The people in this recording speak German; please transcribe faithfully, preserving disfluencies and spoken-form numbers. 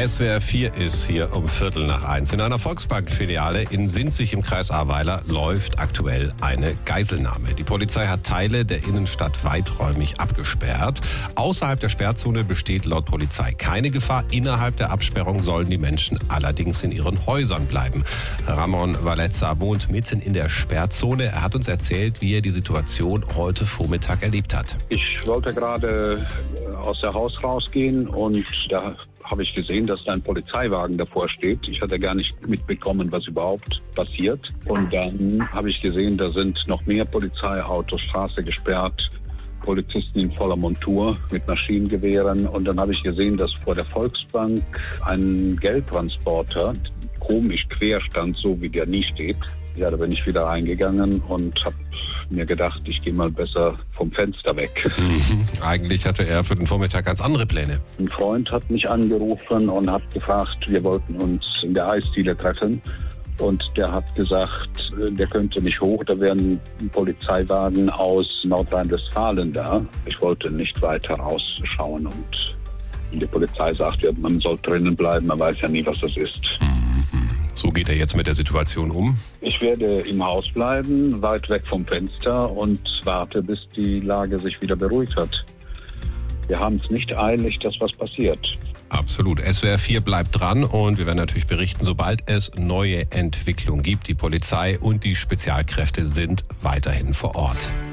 S W R vier ist hier um Viertel nach eins. In einer Volksbank-Filiale in Sinzig im Kreis Ahrweiler läuft aktuell eine Geiselnahme. Die Polizei hat Teile der Innenstadt weiträumig abgesperrt. Außerhalb der Sperrzone besteht laut Polizei keine Gefahr. Innerhalb der Absperrung sollen die Menschen allerdings in ihren Häusern bleiben. Ramon Valeza wohnt mitten in der Sperrzone. Er hat uns erzählt, wie er die Situation heute Vormittag erlebt hat. Ich wollte gerade aus der Haus rausgehen und da habe ich gesehen, dass da ein Polizeiwagen davor steht. Ich hatte gar nicht mitbekommen, was überhaupt passiert. Und dann habe ich gesehen, da sind noch mehr Polizeiautos, Straße gesperrt, Polizisten in voller Montur mit Maschinengewehren. Und dann habe ich gesehen, dass vor der Volksbank ein Geldtransporter komisch quer stand, so wie der nie steht. Ja, da bin ich wieder reingegangen und habe mir gedacht, ich gehe mal besser vom Fenster weg. Mhm. Eigentlich hatte er für den Vormittag ganz andere Pläne. Ein Freund hat mich angerufen und hat gefragt, wir wollten uns in der Eisdiele treffen. Und der hat gesagt, der könnte nicht hoch, da wäre ein Polizeiwagen aus Nordrhein-Westfalen da. Ich wollte nicht weiter rausschauen und die Polizei sagt, ja, man soll drinnen bleiben, man weiß ja nie, was das ist. Mhm. So geht er jetzt mit der Situation um? Ich werde im Haus bleiben, weit weg vom Fenster und warte, bis die Lage sich wieder beruhigt hat. Wir haben es nicht eilig, dass was passiert. Absolut. S W R vier bleibt dran und wir werden natürlich berichten, sobald es neue Entwicklungen gibt. Die Polizei und die Spezialkräfte sind weiterhin vor Ort.